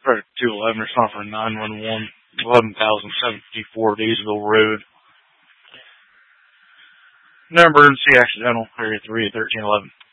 Credit 211, respond for 911, 11,754 Daysville Road. No emergency accidental, area 3 at 1311.